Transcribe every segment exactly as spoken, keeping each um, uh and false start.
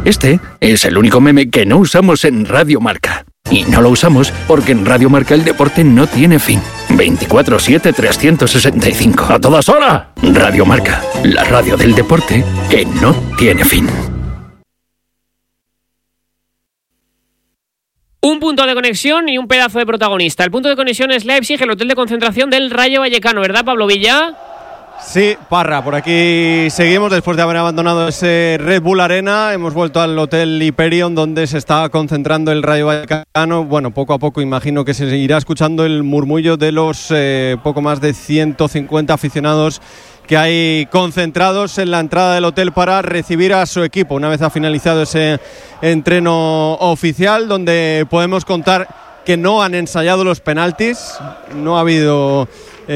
Este es el único meme que no usamos en Radio Marca. Y no lo usamos porque en Radio Marca el deporte no tiene fin. veinticuatro siete trescientos sesenta y cinco. ¡A todas horas! Radio Marca, la radio del deporte que no tiene fin. Un punto de conexión y un pedazo de protagonista. El punto de conexión es Leipzig, el hotel de concentración del Rayo Vallecano, ¿verdad, Pablo Villa? Sí, Parra, por aquí seguimos después de haber abandonado ese Red Bull Arena. Hemos vuelto al Hotel Hyperion, donde se está concentrando el Rayo Vallecano. Bueno, poco a poco imagino que se irá escuchando el murmullo de los eh, poco más de ciento cincuenta aficionados que hay concentrados en la entrada del hotel para recibir a su equipo una vez ha finalizado ese entreno oficial, donde podemos contar que no han ensayado los penaltis, no ha habido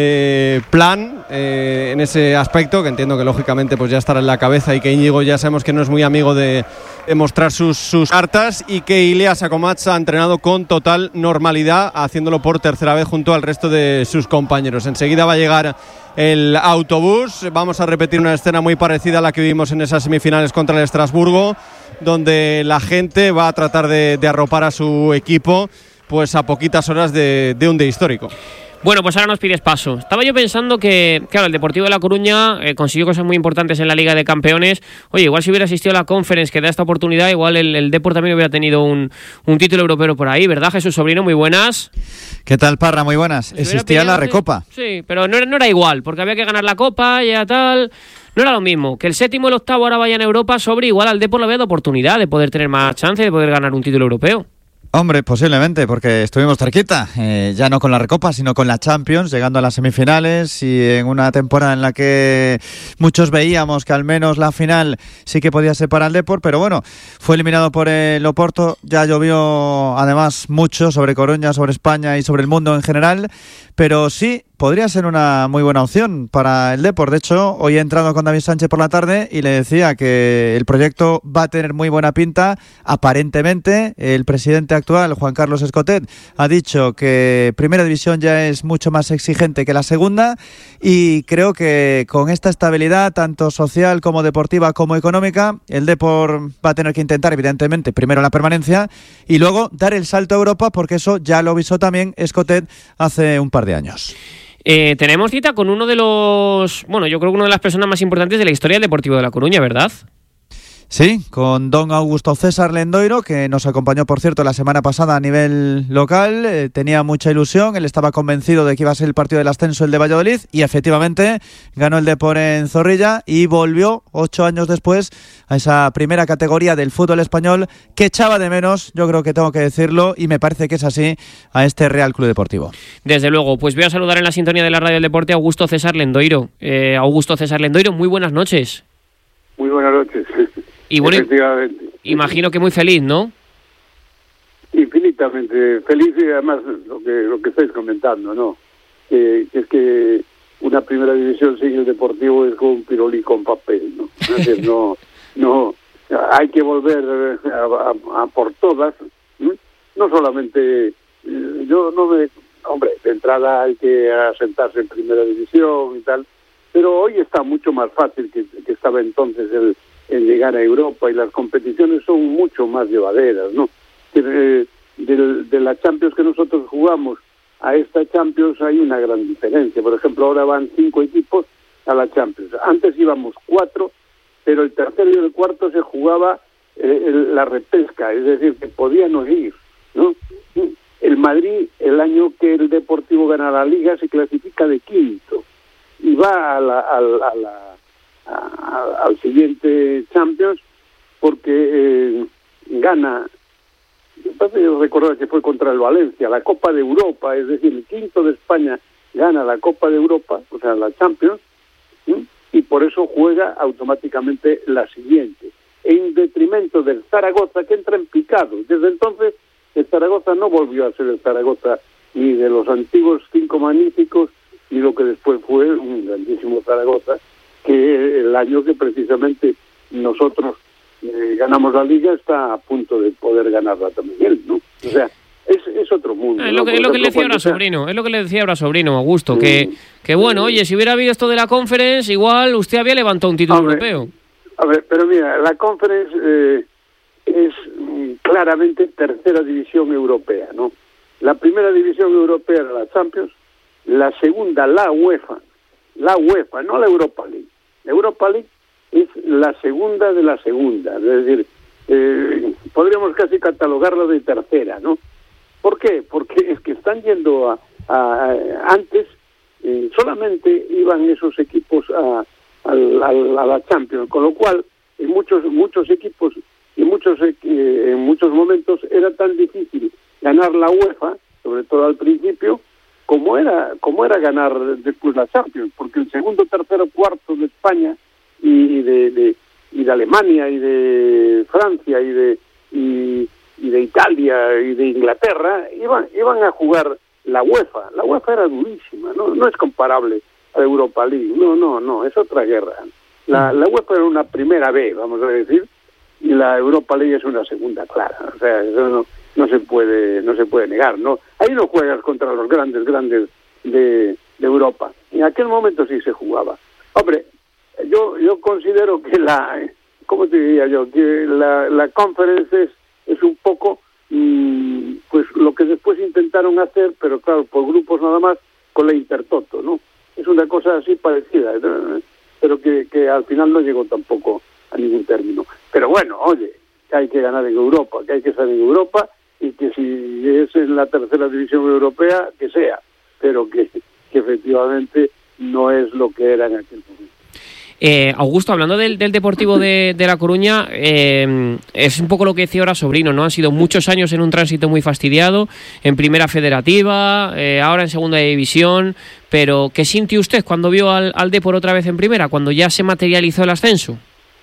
eh, plan eh, en ese aspecto, que entiendo que lógicamente pues ya estará en la cabeza, y que Íñigo ya sabemos que no es muy amigo de, de mostrar sus, sus cartas, y que Ilya Sakomats ha entrenado con total normalidad, haciéndolo por tercera vez junto al resto de sus compañeros. Enseguida va a llegar el autobús, vamos a repetir una escena muy parecida a la que vimos en esas semifinales contra el Estrasburgo, donde la gente va a tratar de, de arropar a su equipo pues a poquitas horas de, de un día histórico. Bueno, pues ahora nos pides paso. Estaba yo pensando que, claro, el Deportivo de La Coruña eh, consiguió cosas muy importantes en la Liga de Campeones. Oye, igual si hubiera asistido a la Conference que da esta oportunidad, igual el, el Depor también hubiera tenido un, un título europeo por ahí, ¿verdad, Jesús Sobrino? Muy buenas. ¿Qué tal, Parra? Muy buenas. Existía la Recopa. Sí, pero no era, no era igual, porque había que ganar la Copa, ya tal. No era lo mismo. Que el séptimo y el octavo ahora vayan a Europa sobre, igual al Depor le había dado oportunidad de poder tener más chance de poder ganar un título europeo. Hombre, posiblemente, porque estuvimos cerquita, eh, ya no con la Recopa, sino con la Champions, llegando a las semifinales, y en una temporada en la que muchos veíamos que al menos la final sí que podía ser para el Depor, pero bueno, fue eliminado por el Oporto, ya llovió además mucho sobre Coruña, sobre España y sobre el mundo en general, pero sí, podría ser una muy buena opción para el Depor. De hecho, hoy he entrado con David Sánchez por la tarde y le decía que el proyecto va a tener muy buena pinta. Aparentemente, el presidente actual, Juan Carlos Escotet, ha dicho que Primera División ya es mucho más exigente que la segunda, y creo que con esta estabilidad, tanto social como deportiva como económica, el Depor va a tener que intentar, evidentemente, primero la permanencia y luego dar el salto a Europa, porque eso ya lo avisó también Escotet hace un par de años. Eh, tenemos cita con uno de los... Bueno, yo creo que una de las personas más importantes de la historia del Deportivo de La Coruña, ¿verdad? Sí, con don Augusto César Lendoiro, que nos acompañó, por cierto, la semana pasada a nivel local. Eh, tenía mucha ilusión, él estaba convencido de que iba a ser el partido del ascenso, el de Valladolid, y efectivamente ganó el Depor en Zorrilla y volvió ocho años después a esa primera categoría del fútbol español que echaba de menos, yo creo que tengo que decirlo, y me parece que es así, a este Real Club Deportivo. Desde luego, pues voy a saludar en la sintonía de la Radio del Deporte a Augusto César Lendoiro. Eh, Augusto César Lendoiro, muy buenas noches. Muy buenas noches. Y bueno, imagino que muy feliz, ¿no? Infinitamente feliz, y además lo que lo que estáis comentando, ¿no? Que, que es que una primera división sin el Deportivo es como un pirulí con papel, ¿no? Entonces, no, no, hay que volver a, a, a por todas, ¿no? No solamente, yo no me, hombre, de entrada hay que asentarse en primera división y tal, pero hoy está mucho más fácil que, que estaba entonces el en llegar a Europa, y las competiciones son mucho más llevaderas, ¿no? Que, eh, de, de la Champions que nosotros jugamos a esta Champions hay una gran diferencia. Por ejemplo, ahora van cinco equipos a la Champions. Antes íbamos cuatro, pero el tercero y el cuarto se jugaba eh, el, la repesca, es decir, que podían no ir, ¿no? El Madrid, el año que el Deportivo gana la Liga, se clasifica de quinto y va a la... A la, a la A, al siguiente Champions, porque eh, gana, yo recordar que fue contra el Valencia, la Copa de Europa, es decir, el quinto de España gana la Copa de Europa, o sea, la Champions, ¿sí? Y por eso juega automáticamente la siguiente, en detrimento del Zaragoza, que entra en picado. Desde entonces, el Zaragoza no volvió a ser el Zaragoza ni de los antiguos cinco magníficos, ni lo que después fue un grandísimo Zaragoza, que el año que precisamente nosotros eh, ganamos la Liga está a punto de poder ganarla también él, ¿no? O sea, es, es otro mundo. Es lo que, ¿no? es lo que le decía ahora sea... Sobrino, es lo que le decía ahora Sobrino, Augusto, mm, que, que bueno, oye, si hubiera habido esto de la Conference, igual usted había levantado un título a ver, europeo. A ver, pero mira, la Conference, eh, es mm, claramente tercera división europea, ¿no? La primera división europea era la Champions, la segunda la UEFA, la UEFA, no la Europa League. La Europa League es la segunda de la segunda, es decir, eh, podríamos casi catalogarla de tercera, ¿no? ¿Por qué? Porque es que están yendo a, a, a antes eh, solamente iban esos equipos a, a, a, a la Champions, con lo cual en muchos muchos equipos y muchos eh, en muchos momentos era tan difícil ganar la UEFA, sobre todo al principio, como era como era ganar después la Champions, porque el segundo, tercero, cuarto de España y de, de y de Alemania y de Francia y de y, y de Italia y de Inglaterra iban iban a jugar la UEFA. La UEFA era durísima, no no es comparable a la Europa League, no no no es otra guerra. La, la UEFA era una primera B, vamos a decir, y la Europa League es una segunda clara. O sea, eso no no se puede no se puede negar, no ahí no juegas contra los grandes grandes de, de Europa. En aquel momento sí se jugaba. Hombre, yo yo considero que la cómo te diría yo que la la Conference es, es un poco mmm, pues lo que después intentaron hacer, pero claro, por grupos nada más, con la Intertoto, ¿no? Es una cosa así parecida, ¿no? Pero que que al final no llegó tampoco a ningún término. Pero bueno, oye, que hay que ganar en Europa, que hay que estar en Europa, y que si es en la tercera división europea, que sea, pero que, que efectivamente no es lo que era en aquel momento. Eh, Augusto, hablando del, del Deportivo de, de La Coruña, eh, es un poco lo que decía ahora Sobrino, ¿no? Han sido muchos años en un tránsito muy fastidiado, en Primera Federativa, eh, ahora en Segunda División, pero ¿qué sintió usted cuando vio al, al Depor otra vez en Primera, cuando ya se materializó el ascenso?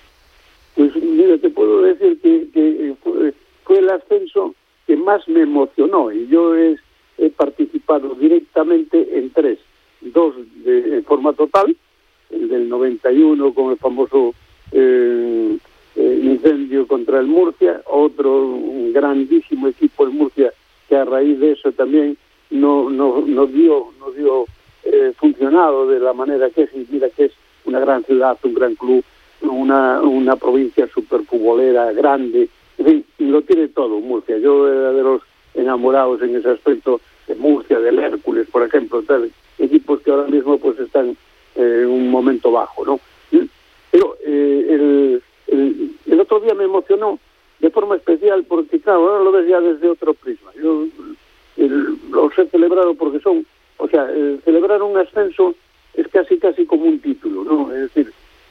Pues mira, te puedo decir que, que fue, fue el ascenso que más me emocionó, y yo he, he participado directamente en tres, dos de, en forma total, el del noventa y uno con el famoso eh, eh, incendio contra el Murcia, otro un grandísimo equipo el Murcia que a raíz de eso también no no no dio no dio eh, funcionado de la manera que es, y mira que es una gran ciudad, un gran club, una una provincia super futbolera grande, en fin, lo tiene todo Murcia. Yo era de los enamorados en ese aspecto de Murcia, del Hércules, por ejemplo, tal, equipos que ahora mismo pues están eh, en un momento bajo, ¿no? Pero eh, el, el, el otro día me emocionó de forma especial porque, claro, ahora lo ves ya desde otro prisma. Yo el, los he celebrado porque son, o sea, el celebrar un ascenso es casi casi como un título, ¿no? Es decir,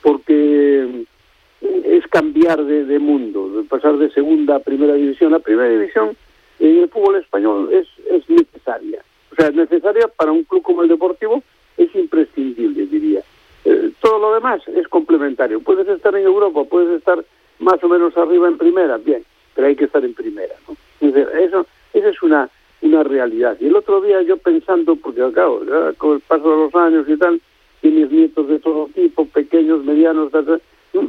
porque es cambiar de, de mundo, de pasar de segunda a primera división. La primera división en el fútbol español es, es necesaria. O sea, es necesaria para un club como el Deportivo, es imprescindible, diría. Eh, todo lo demás es complementario. Puedes estar en Europa, puedes estar más o menos arriba en primera, bien, pero hay que estar en primera, ¿no? Entonces, eso, esa es una, una realidad. Y el otro día yo pensando, porque claro, ya con el paso de los años y tal, tienes nietos de todo tipo, pequeños, medianos, tal, tal,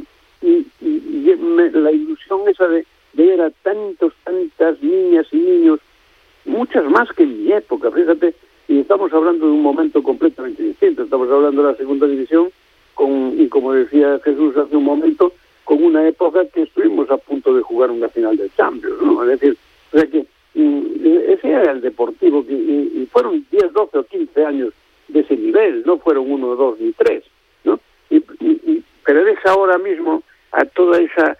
y, y, y me, la ilusión esa de, de ver a tantos, tantas niñas y niños, muchas más que en mi época, fíjate, y estamos hablando de un momento completamente distinto, estamos hablando de la segunda división, con y como decía Jesús hace un momento, con una época que estuvimos a punto de jugar una final del Champions, ¿no? Es decir, o sea que y, ese era el Deportivo, que, y, y fueron diez, doce o quince años de ese nivel, no fueron uno, dos ni tres, ¿no? Y, y, y, pero deja ahora mismo a toda esa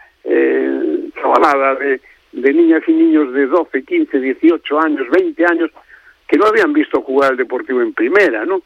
eh, chavalada de, de niñas y niños de doce, quince, dieciocho años, veinte años, que no habían visto jugar al Deportivo en primera, ¿no?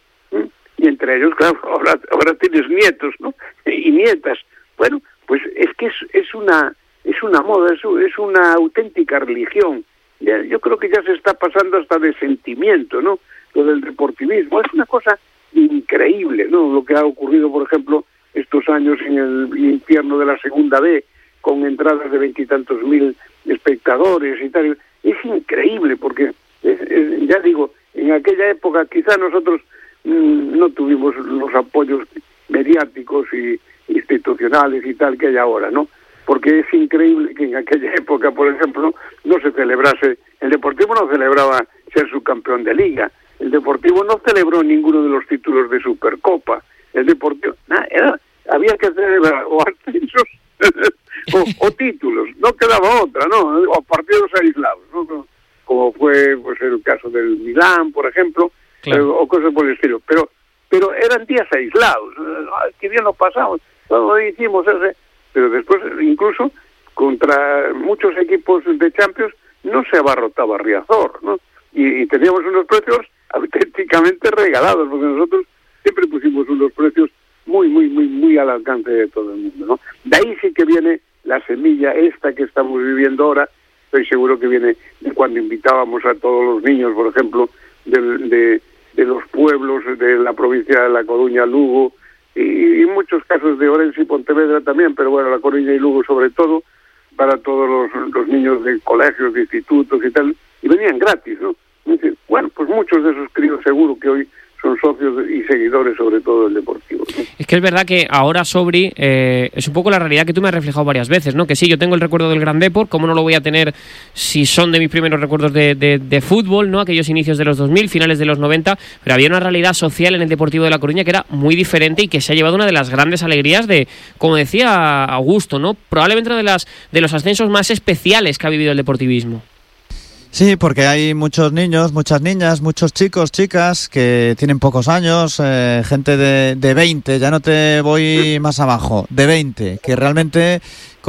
Y entre ellos, claro, ahora, ahora tienes nietos, ¿no? Y nietas. Bueno, pues es que es, es una es una moda, es, es una auténtica religión. Ya, yo creo que ya se está pasando hasta de sentimiento, ¿no? Lo del deportivismo. Es una cosa increíble, ¿no? Lo que ha ocurrido, por ejemplo, estos años en el infierno de la Segunda B, con entradas de veintitantos mil espectadores y tal. Es increíble, porque, es, es, ya digo, en aquella época quizá nosotros mmm, no tuvimos los apoyos mediáticos y institucionales y tal que hay ahora, ¿no? Porque es increíble que en aquella época, por ejemplo, no se celebrase, el Deportivo no celebraba ser subcampeón de Liga, el Deportivo no celebró ninguno de los títulos de Supercopa, el Deportivo, nada, era, había que celebrar o ascensos o, o títulos, no quedaba otra, ¿no? O partidos aislados, ¿no? Como fue pues el caso del Milán, por ejemplo, claro. eh, o cosas por el estilo. Pero pero eran días aislados. Ay, qué bien lo pasamos, lo hicimos ese. Pero después, incluso, contra muchos equipos de Champions, no se abarrotaba Riazor, ¿no? Y, y teníamos unos precios auténticamente regalados, porque nosotros siempre pusimos unos precios muy, muy, muy, muy al alcance de todo el mundo, ¿no? De ahí sí que viene la semilla esta que estamos viviendo ahora. Estoy seguro que viene de cuando invitábamos a todos los niños, por ejemplo, de, de, de los pueblos de la provincia de La Coruña, Lugo, y, y muchos casos de Orense y Pontevedra también, pero bueno, La Coruña y Lugo sobre todo, para todos los, los niños de colegios, de institutos y tal, y venían gratis, ¿no? Es decir, bueno, pues muchos de esos críos seguro que hoy son socios y seguidores sobre todo del Deportivo, ¿no? Es que es verdad que ahora, Sobri, eh, es un poco la realidad que tú me has reflejado varias veces, ¿no? Que sí, yo tengo el recuerdo del Gran Depor, ¿cómo no lo voy a tener si son de mis primeros recuerdos de, de, de fútbol, ¿no? Aquellos inicios de los dos mil, finales de los noventa, pero había una realidad social en el Deportivo de La Coruña que era muy diferente y que se ha llevado una de las grandes alegrías de, como decía Augusto, ¿no? Probablemente una de, las, de los ascensos más especiales que ha vivido el deportivismo. Sí, porque hay muchos niños, muchas niñas, muchos chicos, chicas que tienen pocos años, eh, gente de, de veinte, ya no te voy más abajo, de veinte, que realmente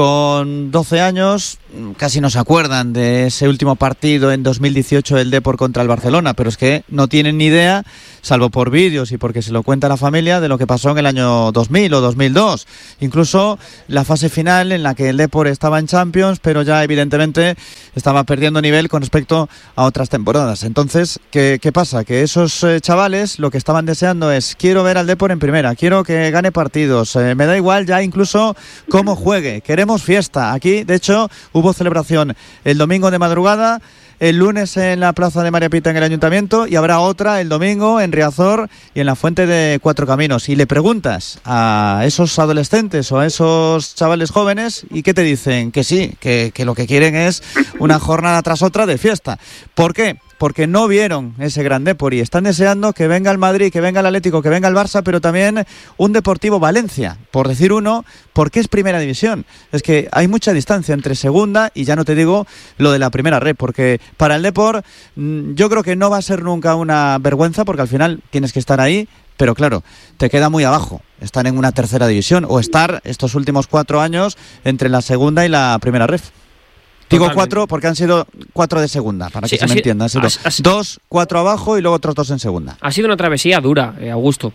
con doce años casi no se acuerdan de ese último partido en dos mil dieciocho del Depor contra el Barcelona, pero es que no tienen ni idea, salvo por vídeos y porque se lo cuenta la familia, de lo que pasó en el año dos mil o dos mil dos. Incluso la fase final en la que el Depor estaba en Champions, pero ya evidentemente estaba perdiendo nivel con respecto a otras temporadas. Entonces, ¿qué, qué pasa? Que esos eh, chavales lo que estaban deseando es: quiero ver al Depor en primera, quiero que gane partidos, eh, me da igual ya incluso cómo juegue, queremos fiesta. Aquí, de hecho, hubo celebración el domingo de madrugada, el lunes en la plaza de María Pita en el Ayuntamiento, y habrá otra el domingo en Riazor y en la Fuente de Cuatro Caminos. Y le preguntas a esos adolescentes o a esos chavales jóvenes, ¿y qué te dicen? Que sí, que, que lo que quieren es una jornada tras otra de fiesta. ¿Por qué? Porque no vieron ese Gran Depor y están deseando que venga el Madrid, que venga el Atlético, que venga el Barça, pero también un Deportivo Valencia, por decir uno, porque es primera división. Es que hay mucha distancia entre segunda y ya no te digo lo de la primera red, porque para el Depor yo creo que no va a ser nunca una vergüenza, porque al final tienes que estar ahí, pero claro, te queda muy abajo estar en una tercera división o estar estos últimos cuatro años entre la segunda y la primera red. Digo cuatro porque han sido cuatro de segunda, para que sí, se me entienda. Han sido has, has, dos, cuatro abajo y luego otros dos en segunda. Ha sido una travesía dura, eh, Augusto.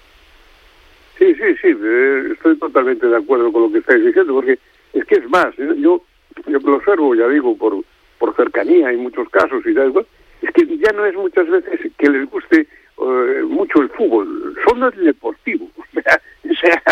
Sí, sí, sí. Eh, estoy totalmente de acuerdo con lo que estáis diciendo, porque es que es más, yo, yo lo observo, ya digo, por, por cercanía en muchos casos y tal, es que ya no es muchas veces que les guste uh, mucho el fútbol, solo el deportivo. O sea, o sea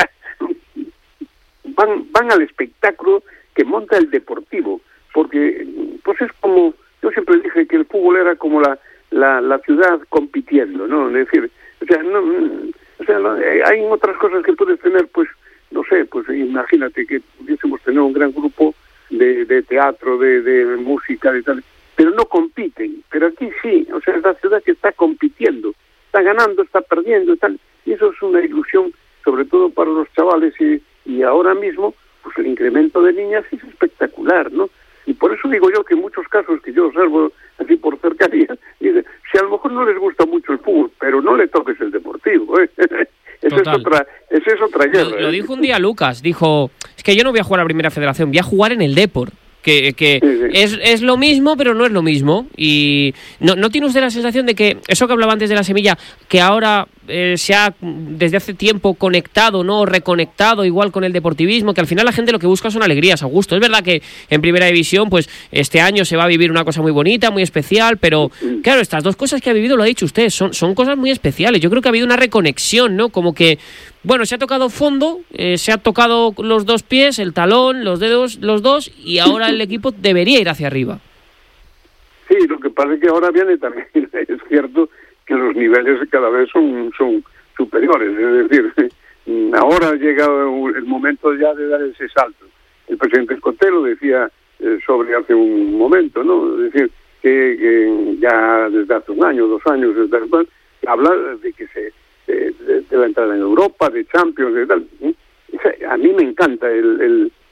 van, van al espectáculo que monta el deportivo. Porque pues es como, yo siempre dije que el fútbol era como la la, la ciudad compitiendo, ¿no? Es decir, o sea, no, o sea, no, hay otras cosas que puedes tener, pues, no sé, pues imagínate que pudiésemos tener un gran grupo de, de teatro, de, de música, de tal, pero no compiten. Pero aquí sí, o sea, es la ciudad que está compitiendo, está ganando, está perdiendo y tal, y eso es una ilusión, sobre todo para los chavales, y, y ahora mismo, pues el incremento de niñas es espectacular, ¿no? Y por eso digo yo que en muchos casos que yo observo así por cercanía, dice, si a lo mejor no les gusta mucho el fútbol, pero no le toques el deportivo, ¿eh? Esa es otra, esa es otra guerra. Lo, lo dijo un día Lucas, dijo, es que yo no voy a jugar a la Primera Federación, voy a jugar en el Depor. Que, que sí, sí. Es, es lo mismo, pero no es lo mismo. Y no, ¿no tiene usted la sensación de que eso que hablaba antes de la semilla, que ahora eh, se ha desde hace tiempo conectado, no reconectado igual con el deportivismo, que al final la gente lo que busca son alegrías, Augusto? Es verdad que en Primera División, pues este año se va a vivir una cosa muy bonita, muy especial, pero claro, estas dos cosas que ha vivido, lo ha dicho usted, son, son cosas muy especiales. Yo creo que ha habido una reconexión, ¿no? Como que, bueno, se ha tocado fondo, eh, se ha tocado los dos pies, el talón, los dedos, los dos, y ahora el equipo debería ir hacia arriba. Sí, lo que pasa es que ahora viene también, es cierto que los niveles cada vez son, son superiores, es decir, ahora ha llegado el momento ya de dar ese salto. El presidente Escotero decía eh, sobre hace un momento, ¿no? Es decir, que, que ya desde hace un año, dos años, desde el cual, habla de que se de, de, de la entrada en Europa, de Champions, de tal. A mí me encanta el, el,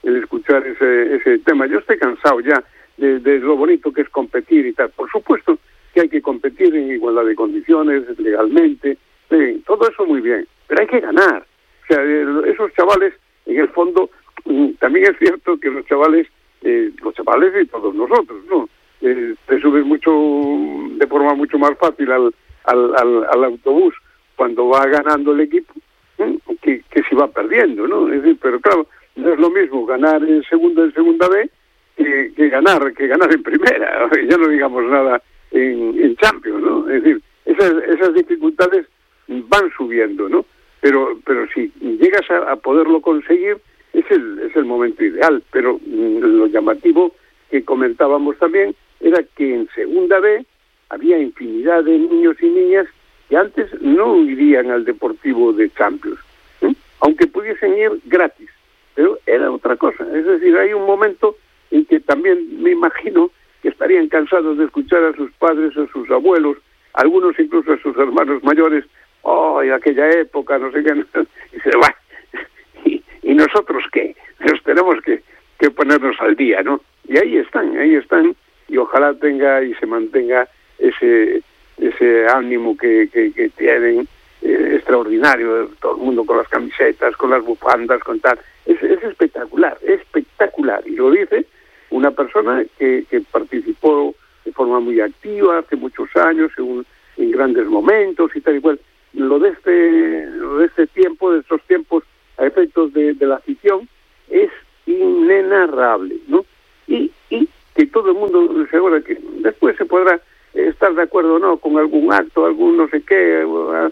el escuchar ese, ese tema. Yo estoy cansado ya de, de lo bonito que es competir y tal. Por supuesto que hay que competir en igualdad de condiciones, legalmente, sí, todo eso muy bien, pero hay que ganar. O sea, esos chavales, en el fondo, también es cierto que los chavales, eh, los chavales y todos nosotros, ¿no? Eh, te subes mucho, de forma mucho más fácil al, al, al, al autobús cuando va ganando el equipo, ¿eh? que, que si va perdiendo, ¿no? Es decir, pero claro, no es lo mismo ganar en segunda en segunda B que, que ganar que ganar en primera, ya no digamos nada en, en Champions, ¿no? Es decir, esas, esas dificultades van subiendo, ¿no? Pero pero si llegas a, a poderlo conseguir, es el, es el momento ideal. Pero mm, lo llamativo que comentábamos también era que en segunda B había infinidad de niños y niñas que antes no irían al Deportivo de Champions, ¿eh? Aunque pudiesen ir gratis, pero era otra cosa. Es decir, hay un momento en que también me imagino que estarían cansados de escuchar a sus padres, a sus abuelos, algunos incluso a sus hermanos mayores, oh, en aquella época, no sé qué, y se va. ¿Y, y nosotros qué? Nos tenemos que, que ponernos al día, ¿no? Y ahí están, ahí están, y ojalá tenga y se mantenga ese ese ánimo que, que, que tienen, eh, extraordinario, todo el mundo con las camisetas, con las bufandas, con tal. Es, es espectacular, espectacular. Y lo dice una persona que, que participó de forma muy activa hace muchos años, en, en grandes momentos y tal y cual. Lo de este, lo de este tiempo, de estos tiempos a efectos de, de la afición, es inenarrable, ¿no? Y, y que todo el mundo asegura que después se podrá estar de acuerdo o no con algún acto, algún no sé qué,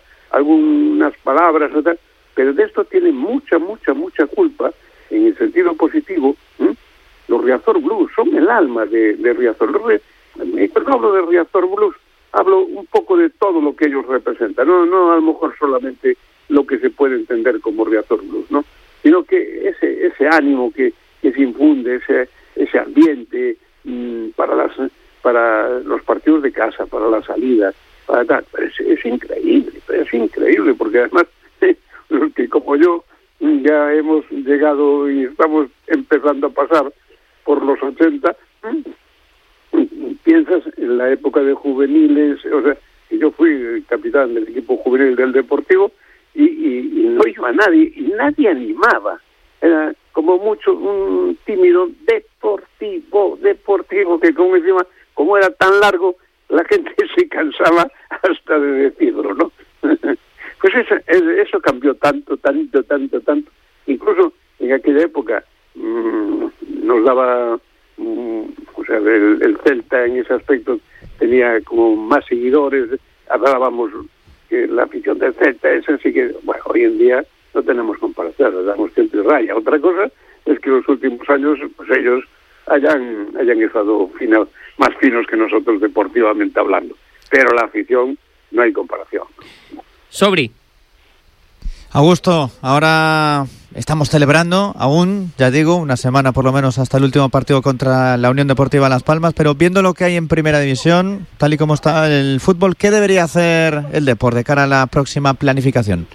algunas palabras, o tal, pero de esto tiene mucha, mucha, mucha culpa, en el sentido positivo, ¿eh? Los Riazor Blues son el alma de, de Riazor. Pero no hablo de Riazor Blues, hablo un poco de todo lo que ellos representan, no, no a lo mejor solamente lo que se puede entender como Riazor Blues, ¿no? Sino que ese ese ánimo que, que se infunde, ese ese ambiente mmm, para las para los partidos de casa, para las salidas, para tal, es, es increíble, es increíble, porque además los que como yo ya hemos llegado y estamos empezando a pasar por los ochenta, piensas en la época de juveniles, o sea, yo fui capitán del equipo juvenil del Deportivo y, y, y no iba nadie, y nadie animaba, era como mucho un tímido deportivo, deportivo, que como encima, como era tan largo, la gente se cansaba hasta de decirlo, ¿no? Pues eso, eso cambió tanto, tanto, tanto, tanto. Incluso en aquella época mmm, nos daba, mmm, o sea, el, el Celta en ese aspecto tenía como más seguidores, hablábamos que la afición del Celta es así que, bueno, hoy en día no tenemos comparación, le damos siempre raya. Otra cosa es que los últimos años, pues ellos hayan hayan estado finos, más finos que nosotros deportivamente hablando, pero la afición no hay comparación. Sobri. Augusto, ahora estamos celebrando aún, ya digo, una semana por lo menos hasta el último partido contra la Unión Deportiva Las Palmas, pero viendo lo que hay en Primera División, tal y como está el fútbol, ¿qué debería hacer el Depor de cara a la próxima planificación?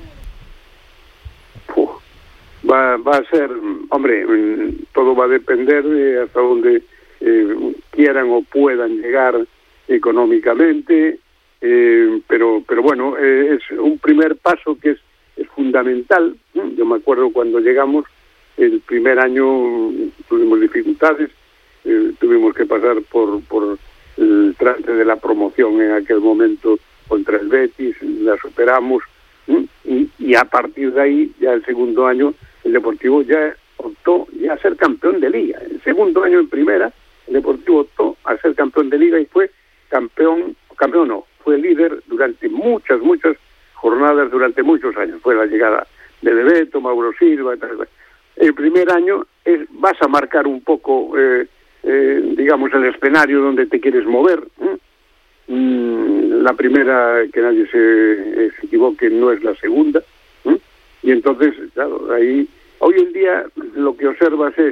Uf, va, va a ser, hombre, todo va a depender de hasta donde eh, quieran o puedan llegar económicamente, eh, pero pero bueno, eh, es un primer paso que es es fundamental. Yo me acuerdo cuando llegamos, el primer año tuvimos dificultades, eh, tuvimos que pasar por por el trance de la promoción en aquel momento contra el Betis, la superamos, ¿eh? y, y a partir de ahí, ya el segundo año, el Deportivo ya optó ya a ser campeón de Liga. El segundo año en primera, el Deportivo optó a ser campeón de Liga y fue campeón, campeón no, fue líder durante muchas, muchas jornadas durante muchos años. Fue la llegada de Bebeto, Mauro Silva, tal. El primer año es, vas a marcar un poco, eh, eh, digamos, el escenario donde te quieres mover. ¿eh? Mm, la primera, que nadie se, se equivoque, no es la segunda. ¿eh? Y entonces, claro, ahí, hoy en día lo que observas es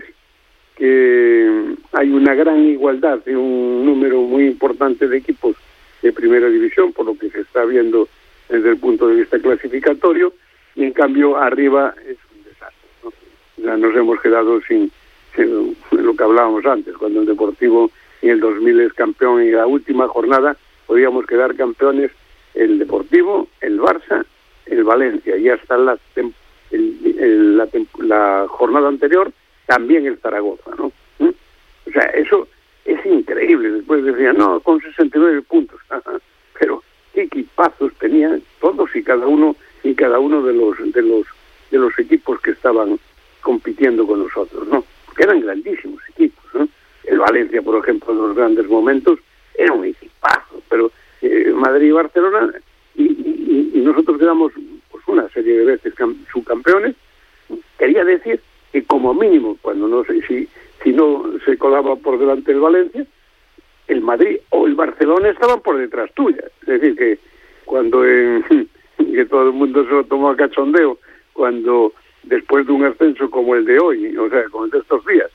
que hay una gran igualdad de un número muy importante de equipos de primera división, por lo que se está viendo desde el punto de vista clasificatorio, y en cambio arriba es un desastre, ¿no? O sea, nos hemos quedado sin en lo que hablábamos antes, cuando el Deportivo en el dos mil es campeón y en la última jornada podíamos quedar campeones el Deportivo, el Barça, el Valencia, y hasta la, el, el, la, la jornada anterior también el Zaragoza, ¿no? ¿Mm? O sea, eso es increíble. Después decían, no, con sesenta y nueve puntos, pero qué equipazos tenían todos y cada uno y cada uno de los de los de los equipos que estaban compitiendo con nosotros, ¿no? Porque eran grandísimos equipos, ¿no? El Valencia, por ejemplo, en los grandes momentos era un equipazo, pero eh, Madrid y Barcelona y, y, y nosotros quedamos pues una serie de veces cam- subcampeones. Quería decir que como mínimo, cuando no sé si si no se colaba por delante el Valencia, el Madrid o el Barcelona estaban por detrás tuya. Es decir, que cuando en, que todo el mundo se lo tomó a cachondeo, cuando después de un ascenso como el de hoy, o sea, como el de estos días,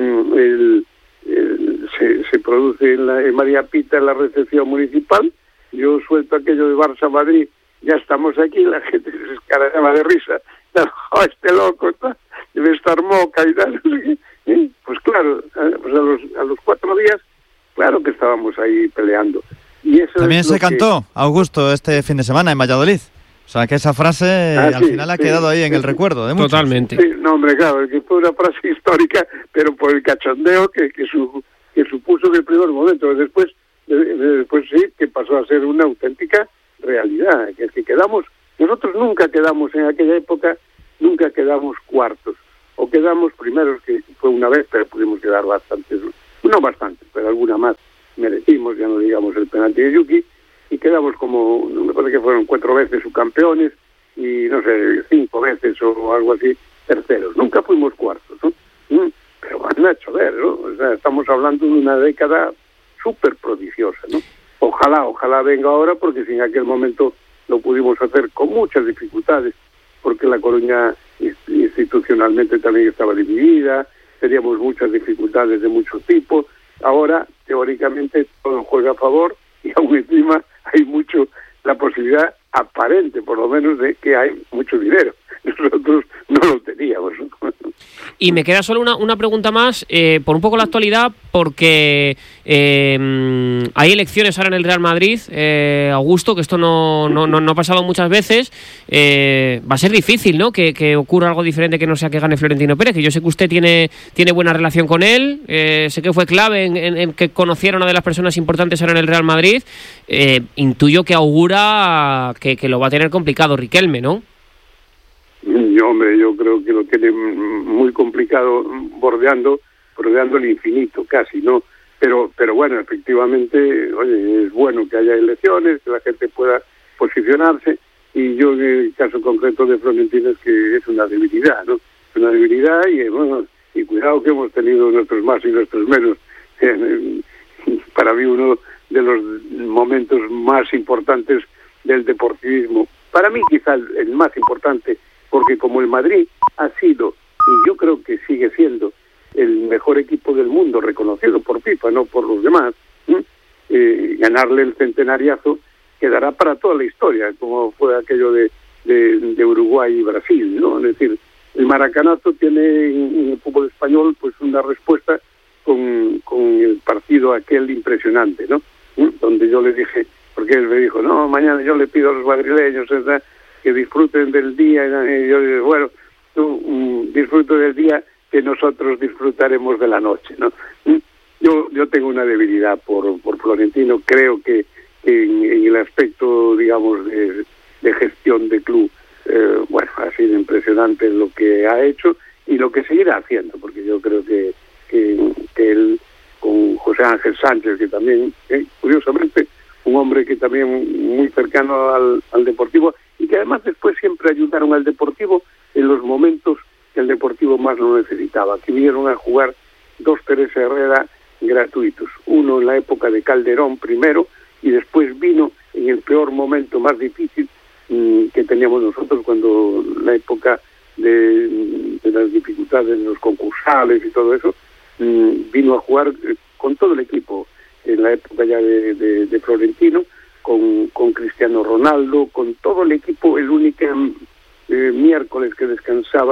el, el, se, se produce en, la, en María Pita en la recepción municipal, yo suelto aquello de Barça-Madrid, ya estamos aquí, la gente se escaraba de risa, oh, este loco está, debe estar moca y tal. ¿Eh? Pues claro, pues a, los, a los cuatro días, claro que estábamos ahí peleando. Y eso también se que... cantó, Augusto, este fin de semana en Valladolid. O sea, que esa frase ah, al sí, final ha sí, quedado ahí en sí, el recuerdo de muchos. Totalmente. Sí, no, hombre, claro, que fue una frase histórica, pero por el cachondeo que, que, su, que supuso en el primer momento. Después, después sí, que pasó a ser una auténtica realidad. Que es que quedamos, nosotros nunca quedamos en aquella época, nunca quedamos cuartos. O quedamos primeros, que fue una vez, pero pudimos quedar bastantes, no bastantes, pero alguna más merecimos, ya no digamos el penalti de Yuki, y quedamos como, me parece que fueron cuatro veces subcampeones, y no sé, cinco veces o algo así, terceros. Nunca fuimos cuartos, ¿no? Pero van a chover, ¿no? O sea, estamos hablando de una década súper prodigiosa, ¿no? Ojalá, ojalá venga ahora, porque si en aquel momento lo pudimos hacer con muchas dificultades, porque La Coruña institucionalmente también estaba dividida, teníamos muchas dificultades de muchos tipos. Ahora, teóricamente, todo juega a favor y aún encima hay mucho la posibilidad aparente, por lo menos, de que hay mucho dinero. Nosotros no lo teníamos. Y me queda solo una, una pregunta más, eh, por un poco la actualidad, porque eh, hay elecciones ahora en el Real Madrid, eh, Augusto, que esto no, no, no, no ha pasado muchas veces. Eh, va a ser difícil, ¿no?, que, que ocurra algo diferente que no sea que gane Florentino Pérez, que yo sé que usted tiene, tiene buena relación con él, eh, sé que fue clave en, en, en que conociera a una de las personas importantes ahora en el Real Madrid. Eh, intuyo que augura que, que lo va a tener complicado Riquelme, ¿no? Yo, hombre, yo creo que lo tiene muy complicado, bordeando, bordeando el infinito casi, ¿no? Pero, pero bueno, efectivamente, oye, es bueno que haya elecciones, que la gente pueda posicionarse, y yo en el caso concreto de Florentino es que es una debilidad, ¿no? Es una debilidad y, bueno, y cuidado que hemos tenido nuestros más y nuestros menos. Para mí uno de los momentos más importantes del deportivismo, para mí quizá el, el más importante, porque como el Madrid ha sido, y yo creo que sigue siendo, el mejor equipo del mundo, reconocido por FIFA, no por los demás, eh, ganarle el centenariazo quedará para toda la historia, como fue aquello de, de, de Uruguay y Brasil, ¿no? Es decir, el maracanazo tiene en el fútbol español pues una respuesta con, con el partido aquel impresionante, ¿no? Donde yo le dije, porque él me dijo, no, mañana yo le pido a los madrileños, ¿verdad?, que disfruten del día, y yo digo, bueno, tú um, disfruto del día, que nosotros disfrutaremos de la noche, ¿no? Yo yo tengo una debilidad por por Florentino, creo que, que en, en el aspecto, digamos, de, de gestión de club, eh, bueno, ha sido impresionante lo que ha hecho y lo que seguirá haciendo, porque yo creo que, que, que él, con José Ángel Sánchez, que también, eh, curiosamente, un hombre que también muy cercano al, al Deportivo, y que además después siempre ayudaron al Deportivo en los momentos que el Deportivo más lo necesitaba, que vinieron a jugar dos Teresa Herrera gratuitos, uno en la época de Calderón primero, y después vino en el peor momento más difícil mmm, que teníamos nosotros, cuando la época de, de las dificultades en los concursales y todo eso, mmm, vino a jugar con todo el equipo, en la época ya de, de, de Florentino, con, con Cristiano Ronaldo, con todo el equipo. El único eh, miércoles que descansaban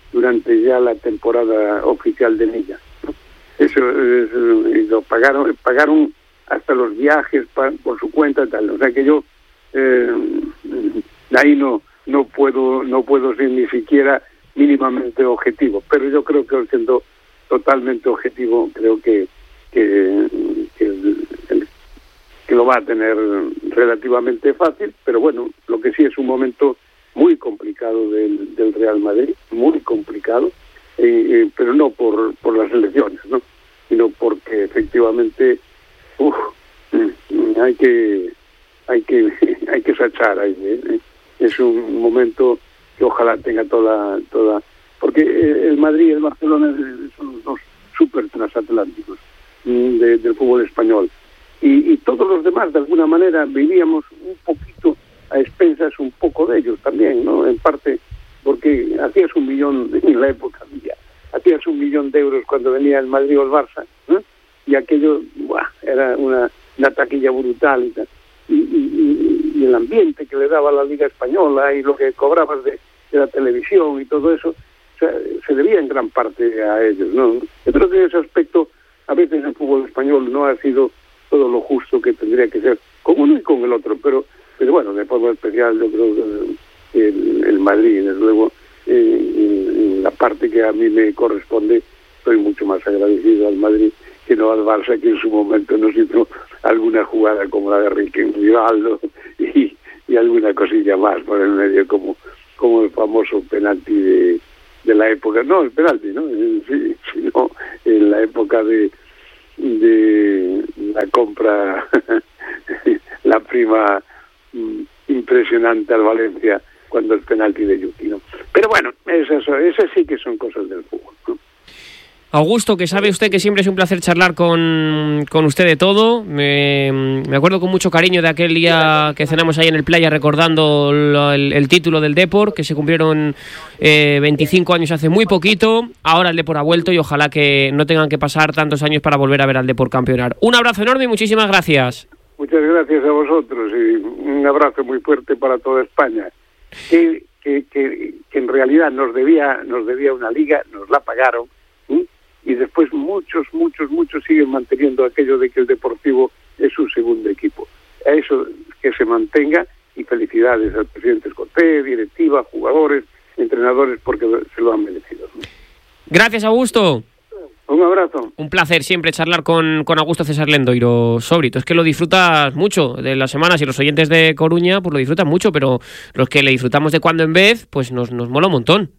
durante ya la temporada oficial de Liga, ¿no? Eso, eso y lo pagaron, pagaron hasta los viajes pa, por su cuenta y tal. O sea que yo eh, ahí no no puedo no puedo ser ni siquiera mínimamente objetivo, pero yo creo que siendo totalmente objetivo, creo que que, que, el, el, que lo va a tener relativamente fácil, pero bueno, lo que sí es un momento muy complicado del, del Real Madrid, muy complicado, eh, eh, pero no por por las elecciones, ¿no? Sino porque efectivamente uf, hay que hay que hay que sachar ahí, ¿eh? Es un momento que ojalá tenga toda toda porque el Madrid y el Barcelona son los dos super transatlánticos de, del fútbol español y, y todos los demás de alguna manera vivíamos un poquito a expensas un poco de ellos también, ¿no? En parte porque hacías un millón en la época ya, hacías un millón de euros cuando venía el Madrid o el Barça, ¿no? Y aquello ¡buah! Era una, una taquilla brutal y tal. Y, y, y el ambiente que le daba la Liga Española y lo que cobrabas de, de la televisión y todo eso, o sea, se debía en gran parte a ellos, ¿no? Yo creo que en ese aspecto a veces el fútbol español no ha sido todo lo justo que tendría que ser con uno y con el otro, pero pero bueno, de forma especial yo creo que el, el Madrid, desde luego, eh, en, en la parte que a mí me corresponde, estoy mucho más agradecido al Madrid que no al Barça, que en su momento nos hizo alguna jugada como la de Rivaldo y, y alguna cosilla más por el medio, como como el famoso penalti de, de la época, no el penalti, ¿no? Sí, sino en la época de de la compra, la prima impresionante al Valencia cuando el penalti de Yuki, ¿no? Pero bueno, esas, esas sí que son cosas del fútbol, ¿no? Augusto, que sabe usted que siempre es un placer charlar con, con usted de todo. Me, me acuerdo con mucho cariño de aquel día que cenamos ahí en el playa recordando lo, el, el título del Depor, que se cumplieron eh, veinticinco años hace muy poquito. Ahora el Depor ha vuelto y ojalá que no tengan que pasar tantos años para volver a ver al Depor campeonar. Un abrazo enorme y muchísimas gracias. Muchas gracias a vosotros y un abrazo muy fuerte para toda España. Que, que, que, que en realidad nos debía, nos debía una liga, nos la pagaron, ¿sí? Y después muchos, muchos, muchos siguen manteniendo aquello de que el Deportivo es su segundo equipo. A eso que se mantenga y felicidades al presidente Escoté, directiva, jugadores, entrenadores, porque se lo han merecido, ¿no? Gracias, Augusto. Un abrazo. Un placer siempre charlar con, con Augusto César Lendoiro Sóbrito. Es que lo disfrutas mucho de las semanas y los oyentes de Coruña pues lo disfrutan mucho, pero los que le disfrutamos de cuando en vez, pues nos, nos mola un montón.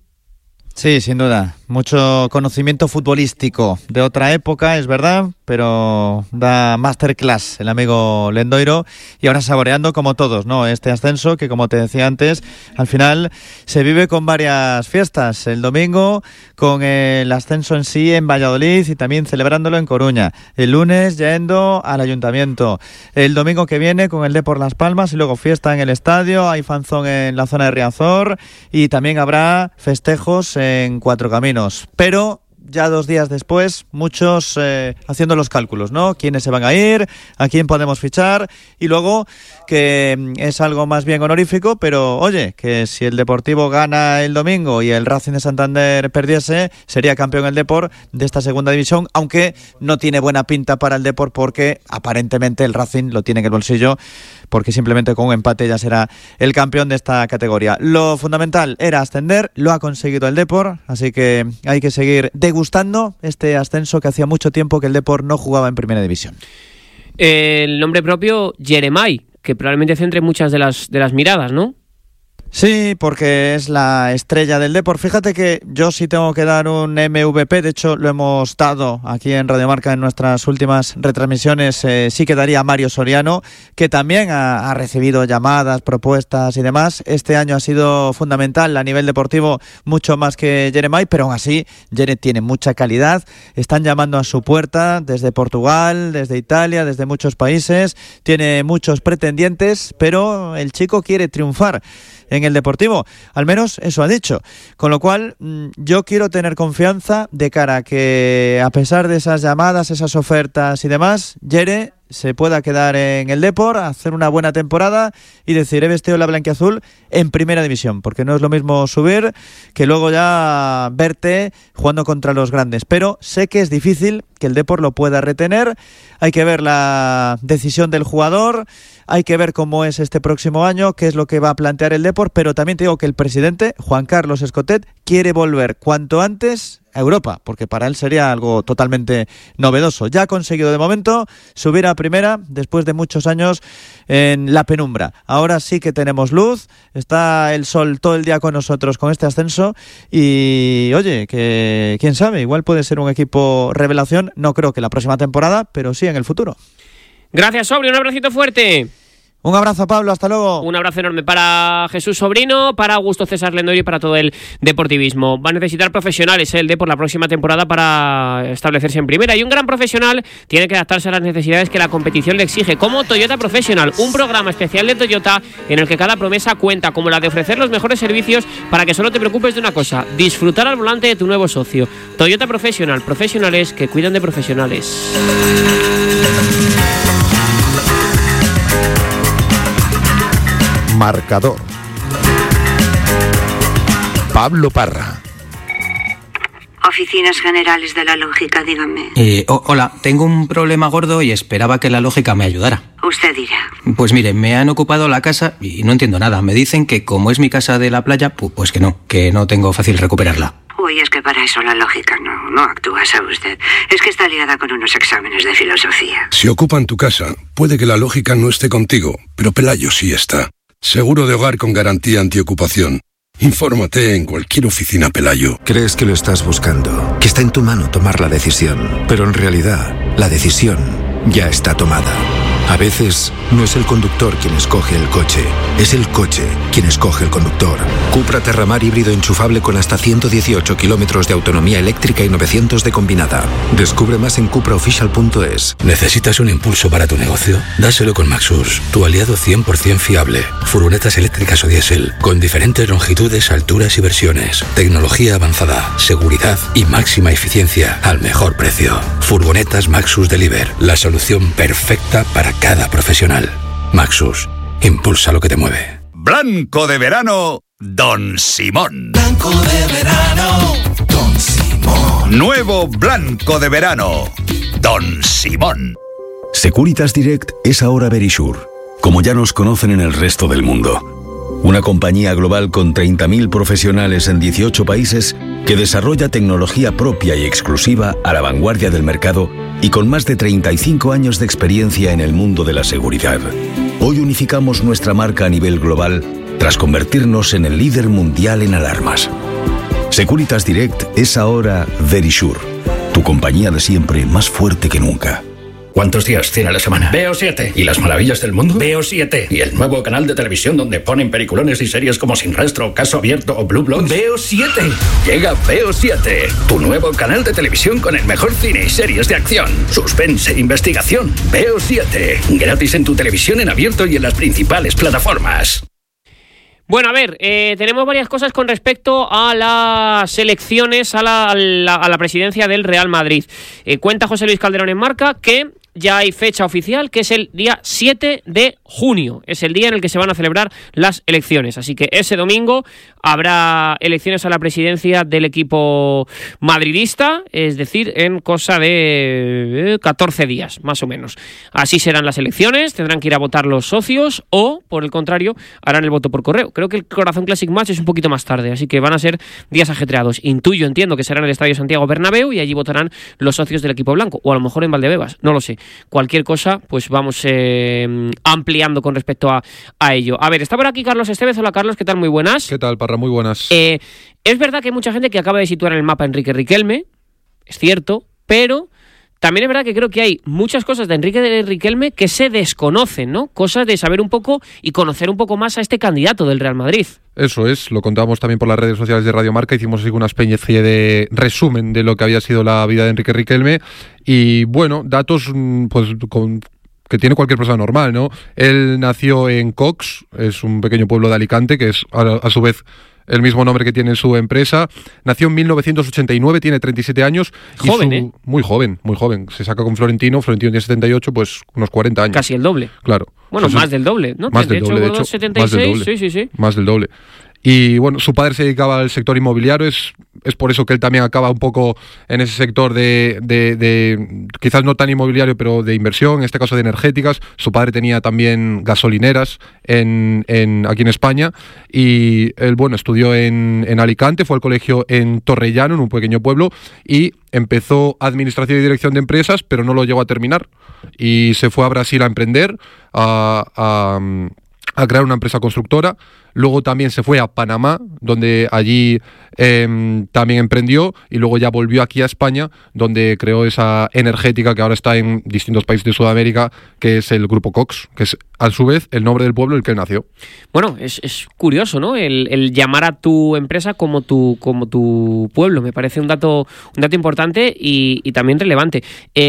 Sí, sin duda. Mucho conocimiento futbolístico de otra época, es verdad, pero da masterclass el amigo Lendoiro y ahora saboreando como todos, ¿no? Este ascenso que, como te decía antes, al final se vive con varias fiestas. El domingo con el ascenso en sí en Valladolid y también celebrándolo en Coruña. El lunes yendo al ayuntamiento. El domingo que viene con el Depor Las Palmas y luego fiesta en el estadio. Hay fanzón en la zona de Riazor y también habrá festejos en Cuatro Caminos. Pero ya dos días después, muchos eh, haciendo los cálculos, ¿no? ¿Quiénes se van a ir? ¿A quién podemos fichar? Y luego, que es algo más bien honorífico, pero oye, que si el Deportivo gana el domingo y el Racing de Santander perdiese, sería campeón el Depor de esta segunda división, aunque no tiene buena pinta para el Depor porque aparentemente el Racing lo tiene en el bolsillo, porque simplemente con un empate ya será el campeón de esta categoría. Lo fundamental era ascender, lo ha conseguido el Depor, así que hay que seguir degustando este ascenso que hacía mucho tiempo que el Depor no jugaba en primera división. El nombre propio, Jeremai, que probablemente centre muchas de las, de las miradas, ¿no? Sí, porque es la estrella del Depor. Fíjate que yo sí tengo que dar un M V P, de hecho lo hemos dado aquí en Radio Marca en nuestras últimas retransmisiones, eh, sí que daría a Mario Soriano, que también ha, ha recibido llamadas, propuestas y demás. Este año ha sido fundamental a nivel deportivo, mucho más que Jeremai, pero aún así Jere tiene mucha calidad, están llamando a su puerta desde Portugal, desde Italia, desde muchos países, tiene muchos pretendientes, pero el chico quiere triunfar en el Deportivo, al menos eso ha dicho, con lo cual yo quiero tener confianza de cara a que, a pesar de esas llamadas, esas ofertas y demás, Jere se pueda quedar en el Depor, hacer una buena temporada y decir, he vestido la blanquiazul en primera división, porque no es lo mismo subir que luego ya verte jugando contra los grandes. Pero sé que es difícil que el Depor lo pueda retener, hay que ver la decisión del jugador, hay que ver cómo es este próximo año, qué es lo que va a plantear el Depor, pero también te digo que el presidente, Juan Carlos Escotet, quiere volver cuanto antes a Europa, porque para él sería algo totalmente novedoso. Ya ha conseguido de momento subir a primera después de muchos años en la penumbra. Ahora sí que tenemos luz, está el sol todo el día con nosotros con este ascenso y oye, que quién sabe, igual puede ser un equipo revelación, no creo que la próxima temporada, pero sí en el futuro. Gracias, Sobri, un abracito fuerte. Un abrazo, Pablo, hasta luego. Un abrazo enorme para Jesús Sobrino, para Augusto César Lendorio y para todo el deportivismo. Va a necesitar profesionales el Depor la próxima temporada para establecerse en primera. Y un gran profesional tiene que adaptarse a las necesidades que la competición le exige, como Toyota Professional, un programa especial de Toyota en el que cada promesa cuenta, como la de ofrecer los mejores servicios para que solo te preocupes de una cosa: disfrutar al volante de tu nuevo socio. Toyota Professional, profesionales que cuidan de profesionales. Marcador. Pablo Parra. Oficinas Generales de la Lógica, dígame. Eh, oh, hola, tengo un problema gordo y esperaba que la lógica me ayudara. Usted dirá. Pues mire, me han ocupado la casa y no entiendo nada. Me dicen que como es mi casa de la playa, pues que no, que no tengo fácil recuperarla. Uy, es que para eso la lógica no, no actúa, ¿sabe usted? Es que está liada con unos exámenes de filosofía. Si ocupan tu casa, puede que la lógica no esté contigo, pero Pelayo sí está. Seguro de hogar con garantía antiocupación. Infórmate en cualquier oficina Pelayo. Crees que lo estás buscando, que está en tu mano tomar la decisión, pero en realidad la decisión ya está tomada. A veces no es el conductor quien escoge el coche, es el coche quien escoge el conductor. Cupra Terramar híbrido enchufable con hasta ciento dieciocho kilómetros de autonomía eléctrica y novecientos de combinada. Descubre más en cupra official punto es. ¿Necesitas un impulso para tu negocio? Dáselo con Maxus, tu aliado cien por ciento fiable. Furgonetas eléctricas o diésel, con diferentes longitudes, alturas y versiones. Tecnología avanzada, seguridad y máxima eficiencia al mejor precio. Furgonetas Maxus Deliver, la solución perfecta para cada profesional. Maxus, impulsa lo que te mueve. Blanco de verano, Don Simón. Blanco de verano, Don Simón. Nuevo Blanco de verano, Don Simón. Securitas Direct es ahora Verisure, como ya nos conocen en el resto del mundo. Una compañía global con treinta mil profesionales en dieciocho países que desarrolla tecnología propia y exclusiva a la vanguardia del mercado y con más de treinta y cinco años de experiencia en el mundo de la seguridad. Hoy unificamos nuestra marca a nivel global tras convertirnos en el líder mundial en alarmas. Securitas Direct es ahora Verisure, tu compañía de siempre más fuerte que nunca. ¿Cuántos días tiene la semana? Veo siete. ¿Y las maravillas del mundo? Veo siete. ¿Y el nuevo canal de televisión donde ponen peliculones y series como Sin Rastro, Caso Abierto o Blue Bloods? Veo siete. Llega Veo siete, tu nuevo canal de televisión con el mejor cine y series de acción, suspense, investigación. Veo siete. Gratis en tu televisión en abierto y en las principales plataformas. Bueno, a ver, eh, tenemos varias cosas con respecto a las elecciones a la, a la, a la presidencia del Real Madrid. Eh, cuenta José Luis Calderón en Marca que ya hay fecha oficial, que es el día siete de junio. Es el día en el que se van a celebrar las elecciones. Así que ese domingo habrá elecciones a la presidencia del equipo madridista, es decir, en cosa de catorce días, más o menos. Así serán las elecciones, tendrán que ir a votar los socios o, por el contrario, harán el voto por correo. Creo que el Corazón Classic Match es un poquito más tarde, así que van a ser días ajetreados. Intuyo, entiendo que será en el Estadio Santiago Bernabéu y allí votarán los socios del equipo blanco, o a lo mejor en Valdebebas, no lo sé. Cualquier cosa, pues vamos eh, ampliando con respecto a, a ello. A ver, está por aquí Carlos Estevez. Hola Carlos, ¿qué tal? Muy buenas. ¿Qué tal, Parra? Muy buenas. Eh, es verdad que hay mucha gente que acaba de situar en el mapa a Enrique Riquelme, es cierto, pero también es verdad que creo que hay muchas cosas de Enrique Riquelme que se desconocen, ¿no? Cosas de saber un poco y conocer un poco más a este candidato del Real Madrid. Eso es, lo contábamos también por las redes sociales de Radio Marca, hicimos así una especie de resumen de lo que había sido la vida de Enrique Riquelme y bueno, datos pues con que tiene cualquier persona normal, ¿no? Él nació en Cox, es un pequeño pueblo de Alicante, que es a, a su vez el mismo nombre que tiene su empresa. Nació en mil novecientos ochenta y nueve, tiene treinta y siete años. Joven, y su, ¿eh? Muy joven, muy joven. Se saca con Florentino, Florentino tiene setenta y ocho, pues unos cuarenta años. Casi el doble. Claro. Bueno, Eso es- más del doble, ¿no? Más de del hecho, doble, de Gordon, hecho, setenta y más del seis, doble. sí, sí, sí. Más del doble. Y bueno, su padre se dedicaba al sector inmobiliario, es, es por eso que él también acaba un poco en ese sector de, de, de, quizás no tan inmobiliario, pero de inversión, en este caso de energéticas. Su padre tenía también gasolineras en, en, aquí en España, y él, bueno, estudió en, en Alicante, fue al colegio en Torrellano, en un pequeño pueblo, y empezó administración y dirección de empresas, pero no lo llegó a terminar. Y se fue a Brasil a emprender, a... a a crear una empresa constructora. Luego también se fue a Panamá, donde allí eh, también emprendió, y luego ya volvió aquí a España, donde creó esa energética que ahora está en distintos países de Sudamérica, que es el Grupo Cox, que es a su vez el nombre del pueblo en el que él nació. Bueno, es, es curioso, ¿no? El, el llamar a tu empresa como tu, como tu pueblo. Me parece un dato, un dato importante y, y también relevante.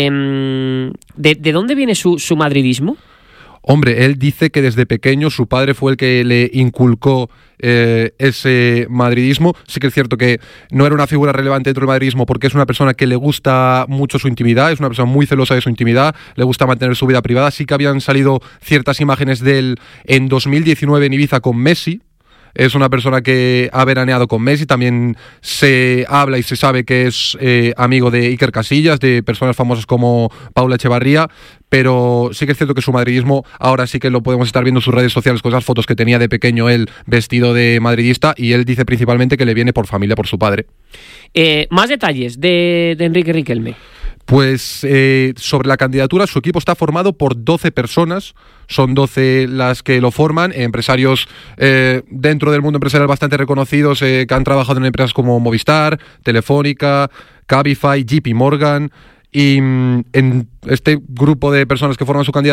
Eh, ¿de, ¿De dónde viene su, su madridismo? Hombre, él dice que desde pequeño su padre fue el que le inculcó eh, ese madridismo. Sí que es cierto que no era una figura relevante dentro del madridismo, porque es una persona que le gusta mucho su intimidad, es una persona muy celosa de su intimidad, le gusta mantener su vida privada. Sí que habían salido ciertas imágenes de él en dos mil diecinueve en Ibiza con Messi. Es una persona que ha veraneado con Messi, también se habla y se sabe que es eh, amigo de Iker Casillas, de personas famosas como Paula Echevarría, pero sí que es cierto que su madridismo ahora sí que lo podemos estar viendo en sus redes sociales, con esas fotos que tenía de pequeño él vestido de madridista, y él dice principalmente que le viene por familia, por su padre. Eh, más detalles de, de Enrique Riquelme. Pues eh, sobre la candidatura, su equipo está formado por doce personas, son doce las que lo forman, empresarios eh, dentro del mundo empresarial bastante reconocidos, eh, que han trabajado en empresas como Movistar, Telefónica, Cabify, J P Morgan, y mm, en este grupo de personas que forman su candidatura